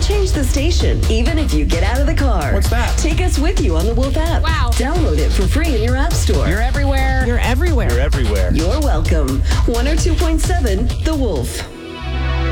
change the station, even if you get out of the car. What's that? Take us with you on the Wolf app. Wow. Download it for free in your app store. You're everywhere. You're everywhere. You're everywhere. You're welcome. 102.7 The Wolf.